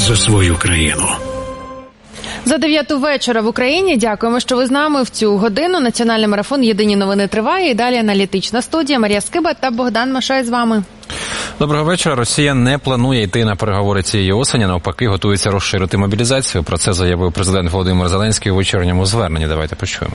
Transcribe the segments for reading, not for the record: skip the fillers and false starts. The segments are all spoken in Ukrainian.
за свою країну. За 9-ту вечора в Україні. Дякуємо, що ви з нами в цю годину. Національний марафон «Єдині новини» триває. І далі аналітична студія. Марія Скиба та Богдан Машай з вами. Доброго вечора. Росія не планує йти на переговори цієї осені, навпаки, готується розширити мобілізацію. Про це заявив президент Володимир Зеленський у вечірньому зверненні. Давайте почуємо.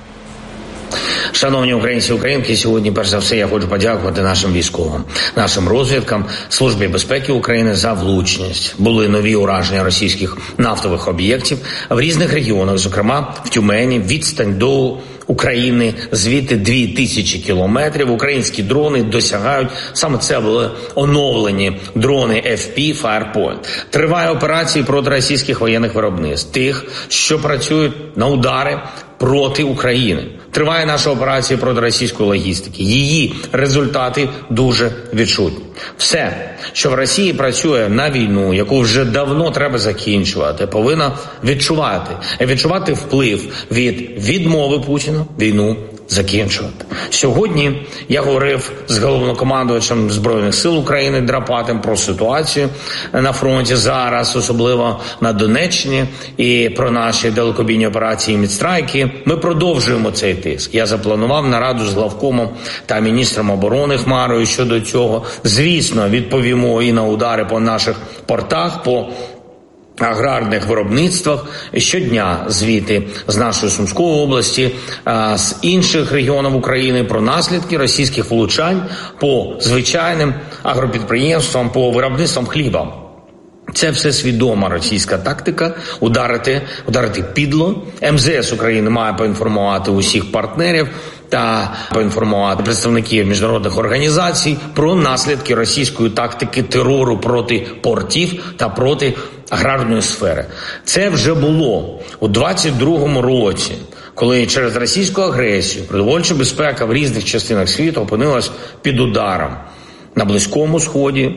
Шановні українці і українки, сьогодні, перш за все, я хочу подякувати нашим військовим, нашим розвідкам, Службі безпеки України за влучність. Були нові ураження російських нафтових об'єктів в різних регіонах, зокрема в Тюмені, відстань до України звідти 2000 кілометрів. Українські дрони досягають, саме це були оновлені дрони FP Firepoint. Триває операції проти російських воєнних виробництв, тих, що працюють на удари проти України. Триває наша операція проти російської логістики. Її результати дуже відчутні. Все, що в Росії працює на війну, яку вже давно треба закінчувати, повинна відчувати вплив від відмови Путіна війну закінчувати. Сьогодні я говорив з головнокомандувачем Збройних сил України Драпатим про ситуацію на фронті зараз, особливо на Донеччині, і про наші далекобійні операції «Мідстрайки». Ми продовжуємо цей тиск. Я запланував нараду з главкомом та міністром оборони Хмарою щодо цього. Звісно, відповімо і на удари по наших портах, по аграрних виробництвах. Щодня звіти з нашої Сумської області, з інших регіонів України про наслідки російських влучань по звичайним агропідприємствам, по виробництвам хліба. Це все свідома російська тактика – ударити підло. МЗС України має поінформувати усіх партнерів та поінформувати представників міжнародних організацій про наслідки російської тактики терору проти портів та проти аграрної сфери. Це вже було у 22-му році, коли через російську агресію продовольча безпека в різних частинах світу опинилась під ударом на Близькому Сході,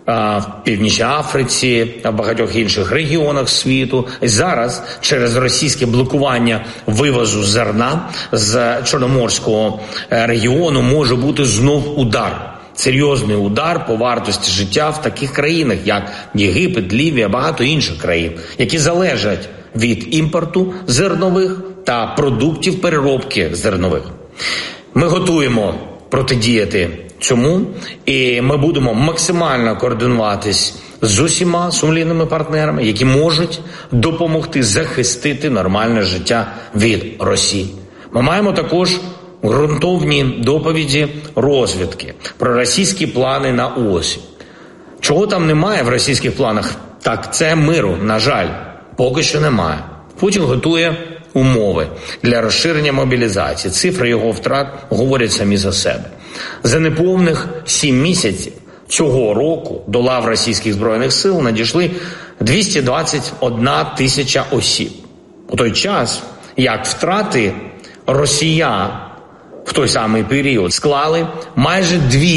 в Північній Африці, в багатьох інших регіонах світу. Зараз через російське блокування вивозу зерна з Чорноморського регіону може бути знов удар. Серйозний удар по вартості життя в таких країнах, як Єгипет, Лівія, багато інших країн, які залежать від імпорту зернових та продуктів переробки зернових. Ми готуємо протидіяти цьому, і ми будемо максимально координуватись з усіма сумлінними партнерами, які можуть допомогти захистити нормальне життя від Росії. Ми маємо також ґрунтовні доповіді розвідки про російські плани на осінь. Чого там немає в російських планах? Так, це миру, на жаль, поки що немає. Путін готує умови для розширення мобілізації. Цифри його втрат говорять самі за себе. За неповних 7 місяців цього року до лав російських збройних сил надійшли 221 тисяча осіб. У той час, як втрати росіян в той самий період склали майже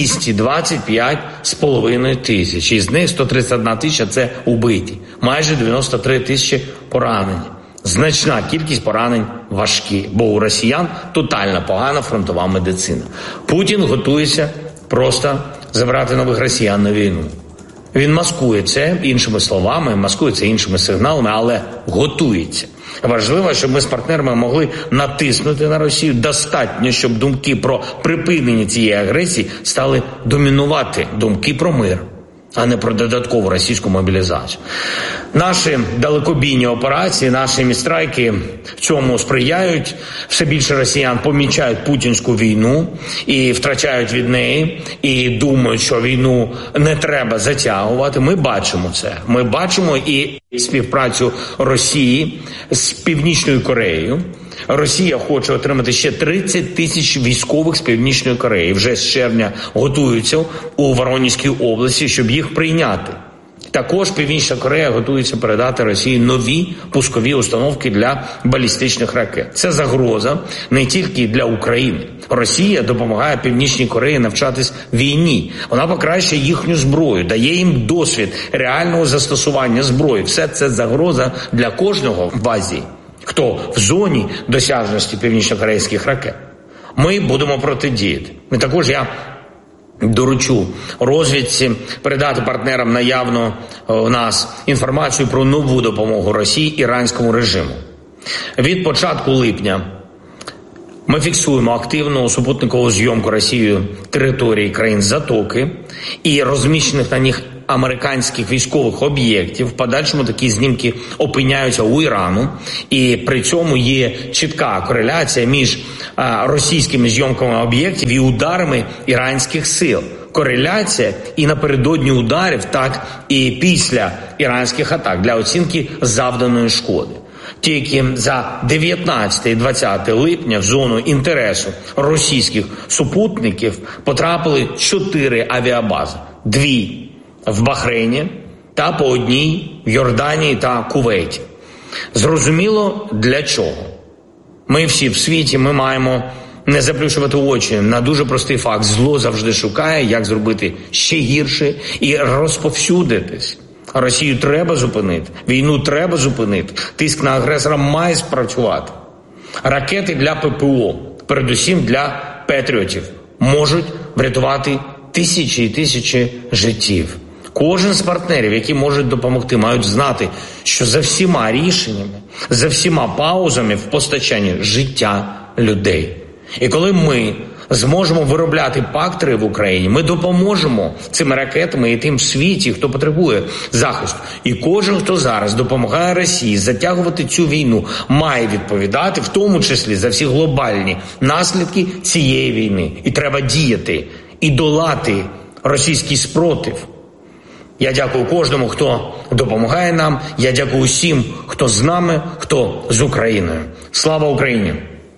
225,5 тисяч. Із них 131 тисяча – це убиті, майже 93 тисячі поранені. Значна кількість поранень важкі, бо у росіян тотально погана фронтова медицина. Путін готується просто забрати нових росіян на війну. Він маскує це іншими словами, маскує це іншими сигналами, але готується. Важливо, щоб ми з партнерами могли натиснути на Росію достатньо, щоб думки про припинення цієї агресії стали домінувати думки про мир, а не про додаткову російську мобілізацію. Наші далекобійні операції, наші мідстрайки в цьому сприяють. Все більше росіян помічають путінську війну і втрачають від неї, і думають, що війну не треба затягувати. Ми бачимо це. Ми бачимо і співпрацю Росії з Північною Кореєю. Росія хоче отримати ще 30 тисяч військових з Північної Кореї. Вже з червня готуються у Воронезькій області, щоб їх прийняти. Також Північна Корея готується передати Росії нові пускові установки для балістичних ракет. Це загроза не тільки для України. Росія допомагає Північній Кореї навчатись війні. Вона покращує їхню зброю, дає їм досвід реального застосування зброї. Все це загроза для кожного в Азії, хто в зоні досяжності північнокорейських ракет. Ми будемо протидіяти. І також я Доручу розвідці передати партнерам наявну в нас інформацію про нову допомогу Росії іранському режиму. Від початку липня ми фіксуємо активну супутникову зйомку Росією території країн Затоки і розміщених на них американських військових об'єктів. В подальшому такі знімки опиняються у Ірану, і при цьому є чітка кореляція між російськими зйомками об'єктів і ударами іранських сил. Кореляція і напередодні ударів, так і після іранських атак для оцінки завданої шкоди. Тільки за 19 і 20 липня в зону інтересу російських супутників потрапили 4 авіабази. 2 в Бахрейні та по 1 в Йорданії та Кувейті. Зрозуміло для чого. Ми всі в світі, ми маємо не заплющувати очі на дуже простий факт. Зло завжди шукає, як зробити ще гірше і розповсюдитись. Росію треба зупинити, війну треба зупинити, тиск на агресора має спрацювати. Ракети для ППО, передусім для патріотів, можуть врятувати тисячі і тисячі життів. Кожен з партнерів, які можуть допомогти, мають знати, що за всіма рішеннями, за всіма паузами в постачанні життя людей. І коли ми зможемо виробляти ПАК-3 в Україні, ми допоможемо цими ракетами і тим в світі, хто потребує захисту. І кожен, хто зараз допомагає Росії затягувати цю війну, має відповідати, в тому числі за всі глобальні наслідки цієї війни. І треба діяти і долати російський спротив. Я дякую кожному, хто допомагає нам. Я дякую усім, хто з нами, хто з Україною. Слава Україні!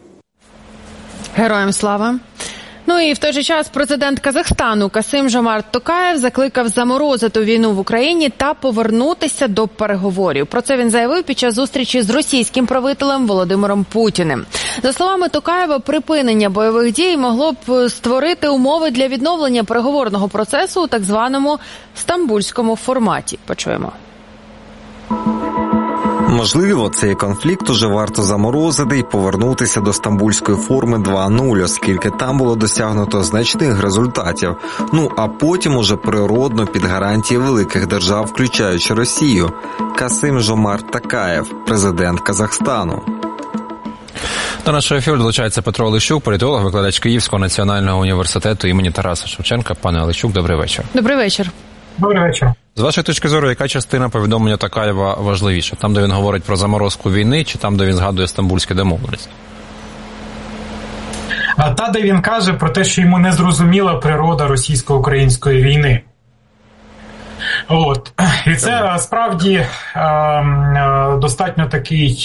Героям слава! Ну і в той же час президент Казахстану Касим-Жомарт Токаєв закликав заморозити війну в Україні та повернутися до переговорів. Про це він заявив під час зустрічі з російським правителем Володимиром Путіним. За словами Токаєва, припинення бойових дій могло б створити умови для відновлення переговорного процесу у так званому стамбульському форматі. Почуємо. Можливо, цей конфлікт уже варто заморозити і повернутися до стамбульської форми 2.0, оскільки там було досягнуто значних результатів. Ну, а потім уже природно під гарантії великих держав, включаючи Росію. Касим-Жомарт Токаєв, президент Казахстану. До нашого ефіру долучається Петро Олещук, політолог, викладач Київського національного університету імені Тараса Шевченка. Пане Олещук, добрий вечір. Добрий вечір. Добрий вечір. З вашої точки зору, яка частина повідомлення Токаєва важливіша? Там, де він говорить про заморозку війни, чи там, де він згадує стамбульські домовленості? Та, де він каже про те, що йому не зрозуміла природа російсько-української війни. От. І це справді достатньо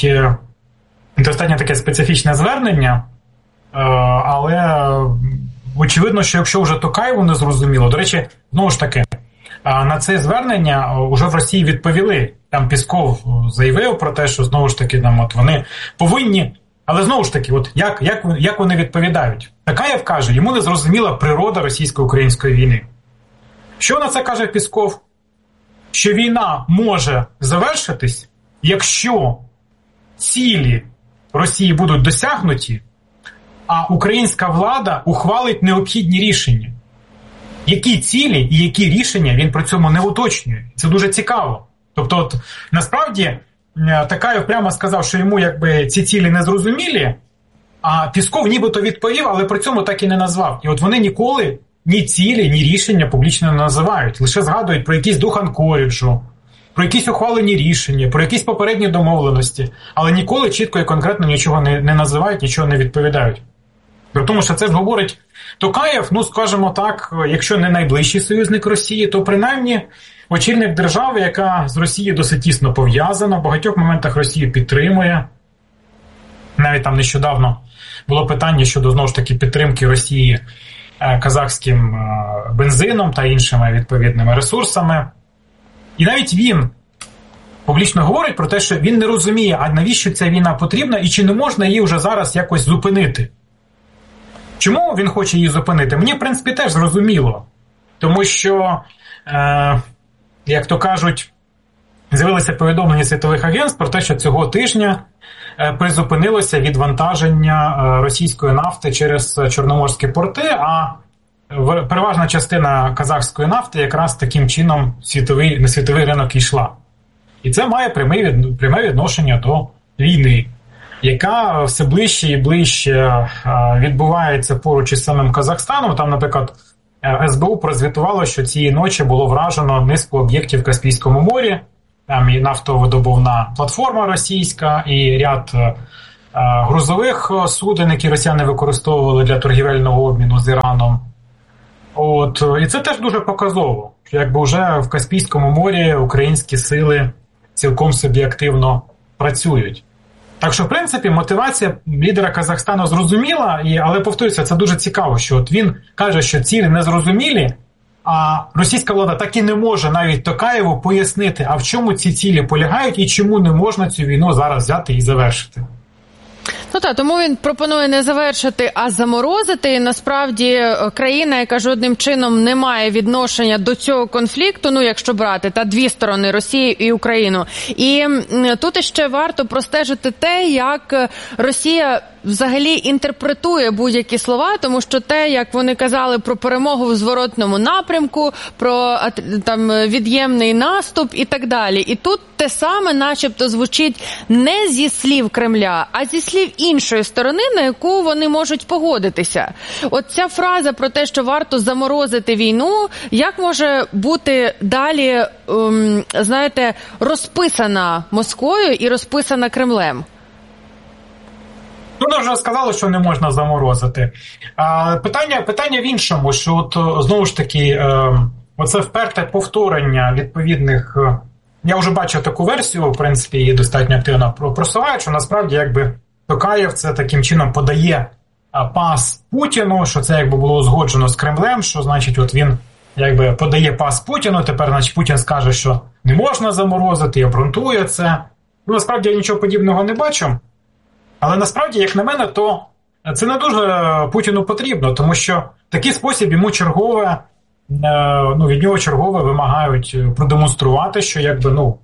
таке специфічне звернення, але очевидно, що якщо вже Токаєву не зрозуміло, до речі, знову ж таки, на це звернення вже в Росії відповіли. Там Пісков заявив про те, що знову ж таки вони повинні, але знову ж таки, як вони відповідають? Токаєв каже, йому не зрозуміла природа російсько-української війни. Що на це каже Пісков? Що війна може завершитись, якщо цілі Росії будуть досягнуті, а українська влада ухвалить необхідні рішення. Які цілі і які рішення він при цьому не уточнює. Це дуже цікаво. Тобто, насправді, Токаєв прямо сказав, що йому ці цілі не зрозумілі, а Пісков нібито відповів, але при цьому так і не назвав. І от вони ніколи ні цілі, ні рішення публічно не називають. Лише згадують про якийсь дух Анкоріджу, про якісь ухвалені рішення, про якісь попередні домовленості, але ніколи чітко і конкретно нічого не називають, нічого не відповідають. Тому що це ж говорить Токаєв, скажімо так, якщо не найближчий союзник Росії, то принаймні очільник держави, яка з Росією досить тісно пов'язана, в багатьох моментах Росію підтримує. Навіть там нещодавно було питання щодо, знову ж таки, підтримки Росії казахським бензином та іншими відповідними ресурсами. І навіть він публічно говорить про те, що він не розуміє, а навіщо ця війна потрібна і чи не можна її вже зараз якось зупинити. Чому він хоче її зупинити? Мені, в принципі, теж зрозуміло. Тому що, як то кажуть, з'явилися повідомлення світових агентств про те, що цього тижня призупинилося відвантаження російської нафти через чорноморські порти, а переважна частина казахської нафти якраз таким чином на світовий ринок йшла. І це має пряме відношення до війни, яка все ближче і ближче відбувається поруч із самим Казахстаном. Там, наприклад, СБУ прозвітувало, що цієї ночі було вражено низку об'єктів в Каспійському морі. Там і нафтовидобувна платформа російська, і ряд грузових суден, які росіяни використовували для торгівельного обміну з Іраном. І це теж дуже показово, що якби вже в Каспійському морі українські сили цілком собі активно працюють. Так що, в принципі, мотивація лідера Казахстану зрозуміла, але, повторюся, це дуже цікаво, що от він каже, що цілі не зрозумілі, а російська влада так і не може навіть Токаєву пояснити, а в чому ці цілі полягають і чому не можна цю війну зараз взяти і завершити. Ну так, тому він пропонує не завершити, а заморозити. І насправді країна, яка жодним чином не має відношення до цього конфлікту, ну якщо брати, дві сторони, Росію і Україну. І тут іще варто простежити те, як Росія взагалі інтерпретує будь-які слова, тому що те, як вони казали про перемогу в зворотному напрямку, про там від'ємний наступ і так далі. І тут те саме начебто звучить не зі слів Кремля, а зі слів іншої сторони, на яку вони можуть погодитися. От ця фраза про те, що варто заморозити війну, як може бути далі, знаєте, розписана Москвою і розписана Кремлем? Ну, вже сказали, що не можна заморозити. Питання в іншому, що от, знову ж таки, оце вперте повторення відповідних. Я вже бачив таку версію, в принципі, її достатньо активно просувають, що насправді якби Токаєв це таким чином подає пас Путіну, що це якби було узгоджено з Кремлем, що значить от він якби подає пас Путіну, тепер значить Путін скаже, що не можна заморозити, і обґрунтує це. Ну, насправді я нічого подібного не бачу. Але насправді, як на мене, то це не дуже Путіну потрібно, тому що в такий спосіб йому від нього чергове вимагають продемонструвати, що якби,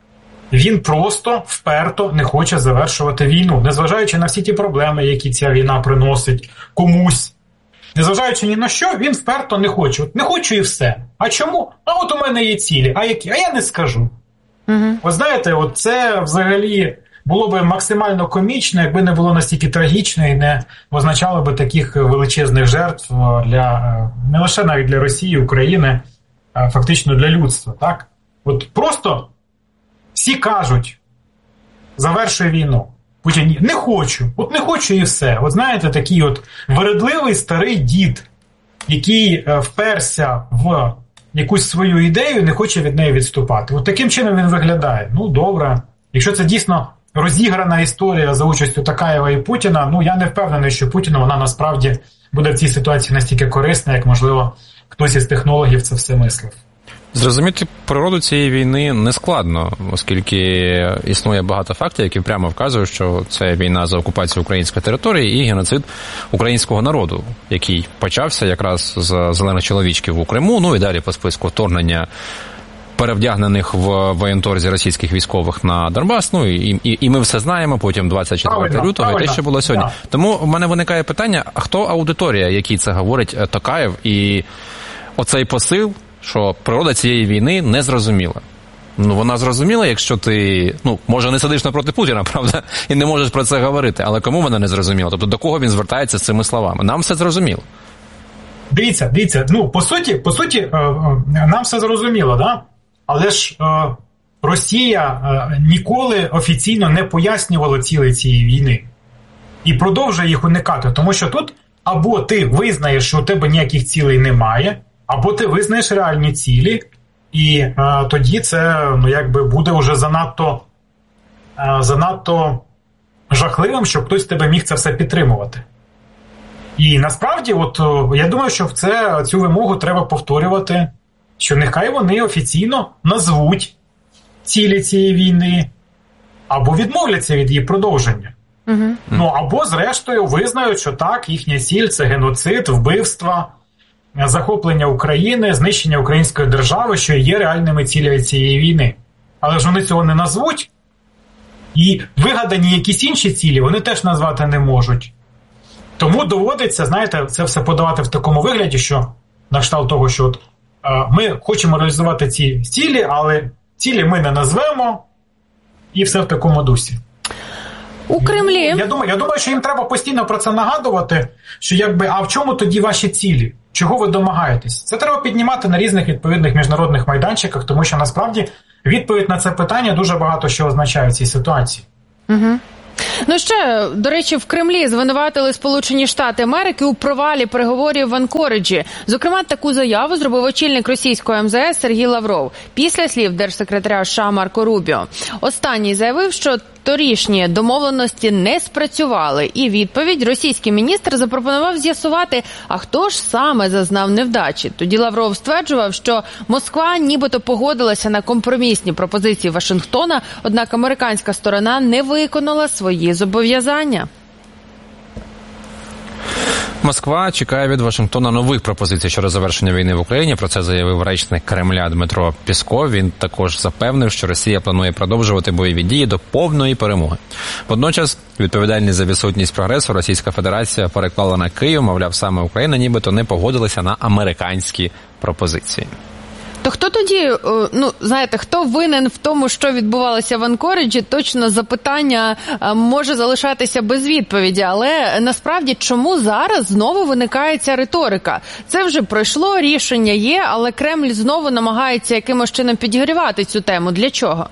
він просто вперто не хоче завершувати війну, незважаючи на всі ті проблеми, які ця війна приносить комусь. Незважаючи ні на що, він вперто не хоче. От не хочу і все. А чому? А от у мене є цілі. А які? А я не скажу. Угу. Ви знаєте, от це взагалі було б максимально комічно, якби не було настільки трагічно і не означало б таких величезних жертв не лише навіть для Росії, України, а фактично для людства. Так? От просто всі кажуть, завершуй війну. Путін не хочу, от не хочу і все. От знаєте, такий от вередливий старий дід, який вперся в якусь свою ідею і не хоче від неї відступати. От таким чином він виглядає. Ну, добре. Якщо це дійсно розіграна історія за участю Токаєва і Путіна, я не впевнений, що Путіну вона насправді буде в цій ситуації настільки корисна, як, можливо, хтось із технологів це все мислив. Зрозуміти природу цієї війни не складно, оскільки існує багато фактів, які прямо вказують, що це війна за окупацію української території і геноцид українського народу, який почався якраз з зелених чоловічків у Криму, і далі по списку вторгнення перевдягнених в воєнторзі російських військових на Донбас, і ми все знаємо, потім 24 лютого, і те, що було сьогодні. Да. Тому в мене виникає питання, а хто аудиторія, якій це говорить Токаєв, і оцей посил, що природа цієї війни не зрозуміла. Вона зрозуміла, якщо ти, може, не сидиш напроти Путіна, правда, і не можеш про це говорити, але кому вона не зрозуміла? Тобто до кого він звертається з цими словами? Нам все зрозуміло. Дивіться, по суті, нам все зрозуміло, да? Але ж Росія ніколи офіційно не пояснювала цілей цієї війни. І продовжує їх уникати, тому що тут або ти визнаєш, що у тебе ніяких цілей немає, або ти визнаєш реальні цілі, і тоді це буде вже занадто жахливим, щоб хтось тебе міг це все підтримувати. І насправді, я думаю, що цю вимогу треба повторювати, що нехай вони офіційно назвуть цілі цієї війни, або відмовляться від її продовження. Угу. Або, зрештою, визнають, що так, їхня ціль – це геноцид, вбивства, захоплення України, знищення української держави, що є реальними цілями цієї війни. Але ж вони цього не назвуть, і вигадані якісь інші цілі вони теж назвати не можуть. Тому доводиться, знаєте, це все подавати в такому вигляді, що на кшталт того, що от, ми хочемо реалізувати ці цілі, але цілі ми не назвемо, і все в такому дусі. У Кремлі. Я думаю, що їм треба постійно про це нагадувати, що а в чому тоді ваші цілі? Чого ви домагаєтесь? Це треба піднімати на різних відповідних міжнародних майданчиках, тому що насправді відповідь на це питання дуже багато що означає в цій ситуації. Угу. Ну ще, до речі, в Кремлі звинуватили Сполучені Штати Америки у провалі переговорів в Анкориджі. Зокрема, таку заяву зробив очільник російського МЗС Сергій Лавров після слів держсекретаря США Марко Рубіо. Останній заявив, що торішні домовленості не спрацювали. І відповідь російський міністр запропонував з'ясувати, а хто ж саме зазнав невдачі. Тоді Лавров стверджував, що Москва нібито погодилася на компромісні пропозиції Вашингтона, однак американська сторона не виконала свої зобов'язання. Москва чекає від Вашингтона нових пропозицій щодо завершення війни в Україні. Про це заявив речник Кремля Дмитро Пісков. Він також запевнив, що Росія планує продовжувати бойові дії до повної перемоги. Водночас, відповідальність за відсутність прогресу Російська Федерація переклала на Київ, мовляв, саме Україна нібито не погодилася на американські пропозиції. То хто тоді, хто винен в тому, що відбувалося в Анкориджі, точно запитання може залишатися без відповіді. Але насправді, чому зараз знову виникає ця риторика? Це вже пройшло, рішення є, але Кремль знову намагається якимось чином підігрівати цю тему. Для чого?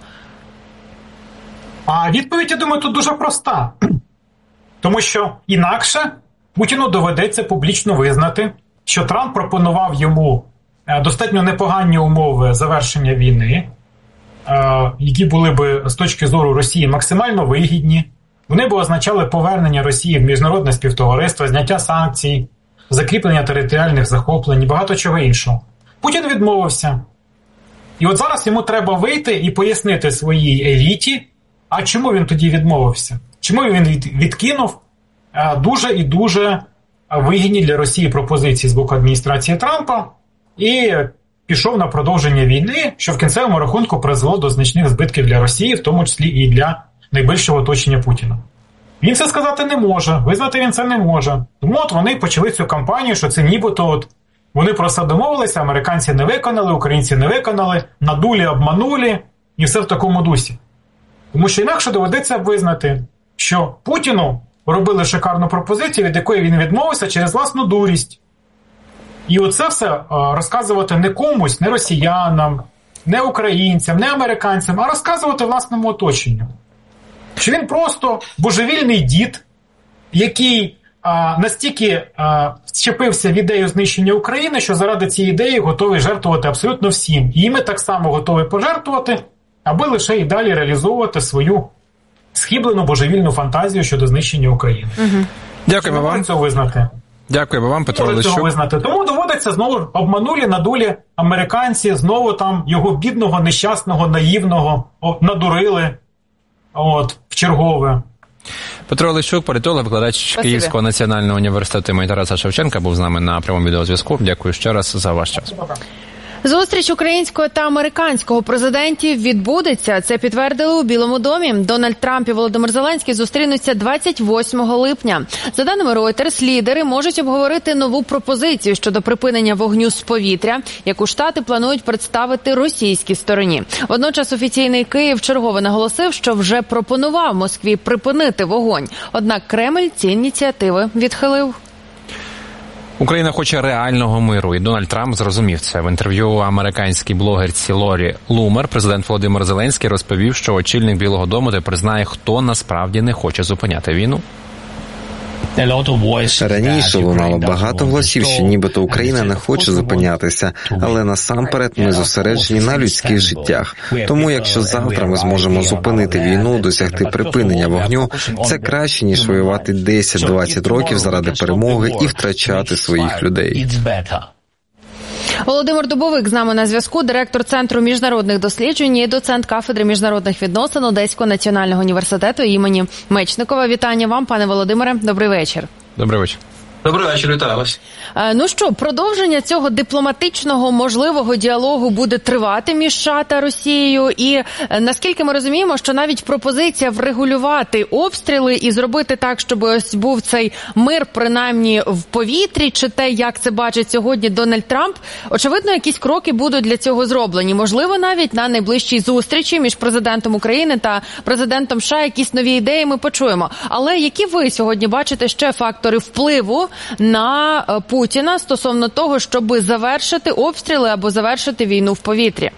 А відповідь, я думаю, тут дуже проста. Тому що інакше Путіну доведеться публічно визнати, що Трамп пропонував йому достатньо непогані умови завершення війни, які були б з точки зору Росії максимально вигідні. Вони б означали повернення Росії в міжнародне співтовариство, зняття санкцій, закріплення територіальних захоплень і багато чого іншого. Путін відмовився. І от зараз йому треба вийти і пояснити своїй еліті, а чому він тоді відмовився? Чому він відкинув дуже і дуже вигідні для Росії пропозиції з боку адміністрації Трампа, і пішов на продовження війни, що в кінцевому рахунку призвело до значних збитків для Росії, в тому числі і для найбільшого оточення Путіна. Він це сказати не може, визнати він це не може. Тому от вони почали цю кампанію, що це нібито вони про це домовилися, американці не виконали, українці не виконали, надулі, обманули, і все в такому дусі. Тому що інакше доведеться визнати, що Путіну робили шикарну пропозицію, від якої він відмовився через власну дурість. І оце все розказувати не комусь, не росіянам, не українцям, не американцям, а розказувати власному оточенню. Що він просто божевільний дід, який настільки вчепився в ідею знищення України, що заради цієї ідеї готовий жертвувати абсолютно всім. І ми так само готові пожертвувати, аби лише і далі реалізовувати свою схиблену божевільну фантазію щодо знищення України. Угу. Дякуємо вам. Цього визнати. Дякуємо вам, Петро Лещук. Тому доводиться знову обманули, надулі американці, знову там його бідного, нещасного, наївного надурили в чергове. Петро Лещук, політолог, викладач Київського національного університету імені Тараса Шевченка, був з нами на прямому відеозв'язку. Дякую ще раз за ваш час. Зустріч українського та американського президентів відбудеться. Це підтвердили у Білому домі. Дональд Трамп і Володимир Зеленський зустрінуться 28 липня. За даними Reuters, лідери можуть обговорити нову пропозицію щодо припинення вогню з повітря, яку Штати планують представити російській стороні. Водночас офіційний Київ чергово наголосив, що вже пропонував Москві припинити вогонь. Однак Кремль ці ініціативи відхилив. Україна хоче реального миру, і Дональд Трамп зрозумів це. В інтерв'ю американській блогерці Лорі Лумер президент Володимир Зеленський розповів, що очільник Білого дому тепер знає, хто насправді не хоче зупиняти війну. Раніше лунало багато голосів, що нібито Україна не хоче зупинятися, але насамперед ми зосереджені на людських життях. Тому якщо завтра ми зможемо зупинити війну, досягти припинення вогню, це краще, ніж воювати 10-20 років заради перемоги і втрачати своїх людей. Володимир Дубовик з нами на зв'язку, директор Центру міжнародних досліджень і доцент кафедри міжнародних відносин Одеського національного університету імені Мечникова. Вітання вам, пане Володимире. Добрий вечір. Добрий вечір. Добрий вечір, вітаю вас. Ну що, продовження цього дипломатичного можливого діалогу буде тривати між США та Росією. І наскільки ми розуміємо, що навіть пропозиція врегулювати обстріли і зробити так, щоб ось був цей мир принаймні в повітрі, чи те, як це бачить сьогодні Дональд Трамп, очевидно, якісь кроки будуть для цього зроблені. Можливо, навіть на найближчій зустрічі між президентом України та президентом США якісь нові ідеї ми почуємо. Але які ви сьогодні бачите ще фактори впливу на Путіна стосовно того, щоб завершити обстріли або завершити війну в повітрі?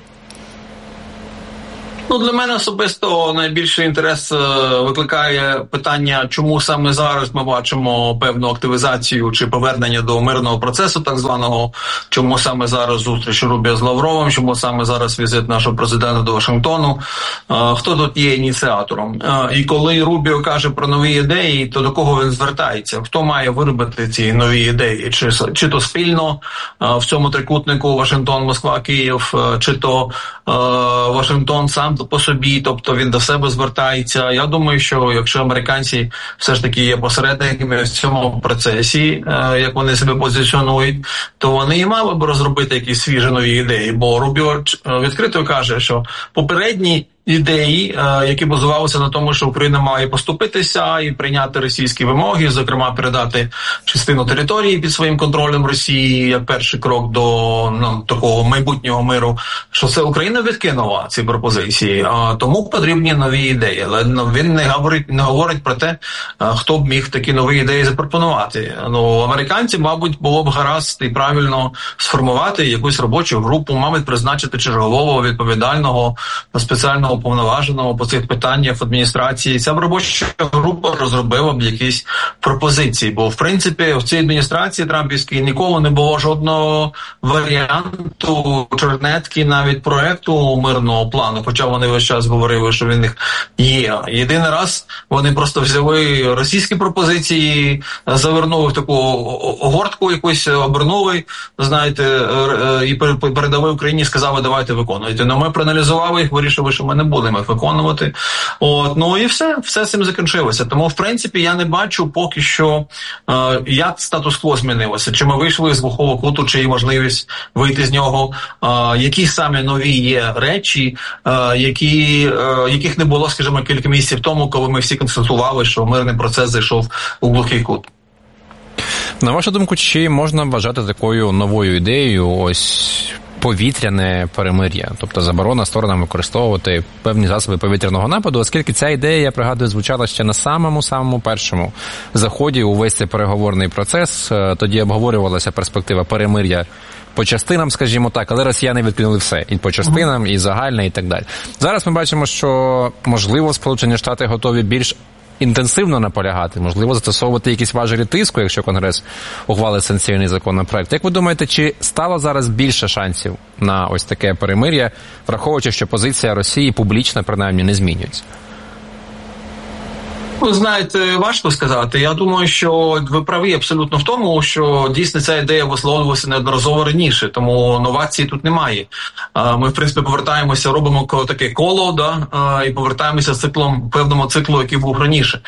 Для мене особисто найбільший інтерес викликає питання, чому саме зараз ми бачимо певну активізацію чи повернення до мирного процесу так званого, чому саме зараз зустріч Рубіо з Лавровим, чому саме зараз візит нашого президента до Вашингтону, хто тут є ініціатором. І коли Рубіо каже про нові ідеї, то до кого він звертається? Хто має виробити ці нові ідеї? Чи то спільно в цьому трикутнику Вашингтон, Москва, Київ, чи то Вашингтон сам по собі, тобто він до себе звертається. Я думаю, що якщо американці все ж таки є посередниками в цьому процесі, як вони себе позиціонують, то вони і мали б розробити якісь свіжі нові ідеї. Бо Рубіо відкрито каже, що попередні ідеї, які базувалися на тому, що Україна має поступитися і прийняти російські вимоги, зокрема передати частину території під своїм контролем Росії, як перший крок до такого майбутнього миру, що це Україна відкинула ці пропозиції. Тому потрібні нові ідеї. Але він не говорить про те, хто б міг такі нові ідеї запропонувати. Американці, мабуть, було б гаразд і правильно сформувати якусь робочу групу, мабуть, призначити чергового відповідального спеціального уповноваженого по цих питаннях в адміністрації. Ця робоча група розробила б якісь пропозиції, бо в принципі в цій адміністрації трампівській ніколи не було жодного варіанту, чернетки, навіть проекту мирного плану, хоча вони весь час говорили, що він в них є. Єдиний раз вони просто взяли російські пропозиції, завернули в таку огортку якусь, обернули, знаєте, і передали Україні, сказали, давайте виконуйте. Ми проаналізували їх, вирішили, що ми не будемо їх виконувати. І все цим закінчилося. Тому, в принципі, я не бачу поки що, як статус-кво змінилося. Чи ми вийшли з глухого куту, чи є можливість вийти з нього, які саме нові є речі, яких не було, скажімо, кілька місяців тому, коли ми всі констатували, що мирний процес зайшов у глухий кут. На вашу думку, чи можна вважати такою новою ідеєю ось повітряне перемир'я, тобто заборона сторонам використовувати певні засоби повітряного нападу, оскільки ця ідея, я пригадую, звучала ще на самому першому заході у весь цей переговорний процес. Тоді обговорювалася перспектива перемир'я по частинам, скажімо так, але росіяни відкинули все. І по частинам, і загальне, і так далі. Зараз ми бачимо, що, можливо, Сполучені Штати готові більш інтенсивно наполягати, можливо, застосовувати якісь важелі тиску, якщо Конгрес ухвалить санкційний законопроект. Як ви думаєте, чи стало зараз більше шансів на ось таке перемир'я, враховуючи, що позиція Росії публічно, принаймні, не змінюється? Ви знаєте, важко сказати. Я думаю, що ви праві абсолютно в тому, що дійсно ця ідея висловлювалася неодноразово раніше, тому новації тут немає. Ми, в принципі, повертаємося, робимо таке коло, і повертаємося циклом, певному циклу, який був раніше.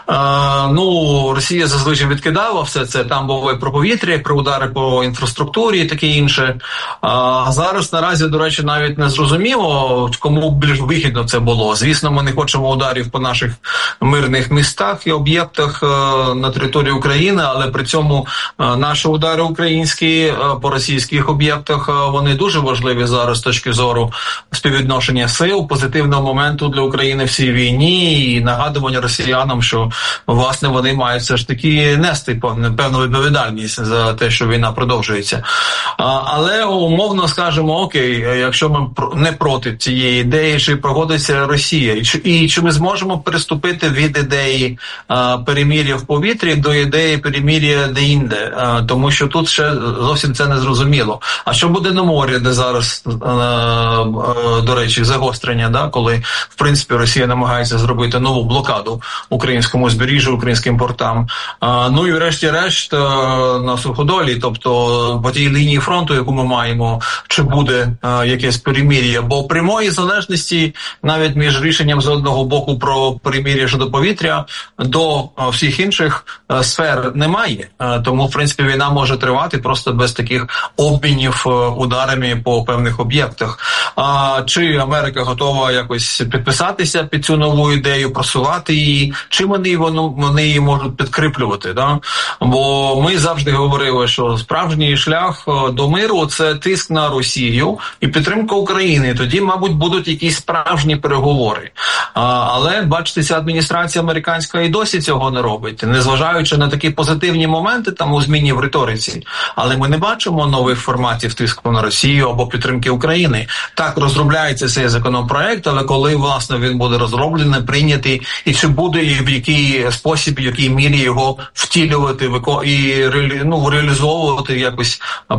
Росія зазвичай відкидала все це, там було і про повітря, про удари по інфраструктурі і таке інше. Зараз наразі, до речі, навіть не зрозуміло, кому більш вигідно це було. Звісно, ми не хочемо ударів по наших мирних містах і об'єктах на території України, але при цьому наші удари українські по російських об'єктах, вони дуже важливі зараз з точки зору співвідношення сил, позитивного моменту для України в цій війні і нагадування росіянам, що, власне, вони мають все ж таки нести певну відповідальність за те, що війна продовжується. Але умовно скажемо, окей, якщо ми не проти цієї ідеї, чи прогодиться Росія, і чи ми зможемо переступити від ідеї перемир'я в повітрі до ідеї перемир'я де-інде, тому що тут ще зовсім це не зрозуміло. А що буде на морі, де зараз, до речі, загострення, коли, в принципі, Росія намагається зробити нову блокаду українському збережжю, українським портам. І врешті-решт на суходолі, тобто по тій лінії фронту, яку ми маємо, чи буде якесь перемир'я, бо прямої залежності навіть між рішенням з одного боку про перемир'я щодо повітря повітря, до всіх інших сфер немає. Тому, в принципі, війна може тривати просто без таких обмінів ударами по певних об'єктах. Чи Америка готова якось підписатися під цю нову ідею, просувати її, чи вони її можуть підкріплювати, да? Бо ми завжди говорили, що справжній шлях до миру – це тиск на Росію і підтримка України. Тоді, мабуть, будуть якісь справжні переговори. Але, бачите, ця адміністрація американська і досі цього не робить, незважаючи на такі позитивні моменти там у зміні в риториці. Але ми не бачимо нових форматів тиску на Росію або підтримки України. Так, розробляється цей законопроект, але коли, власне, він буде розроблений, прийнятий, і чи буде і в який спосіб, в якій мірі його втілювати і реалізовувати якось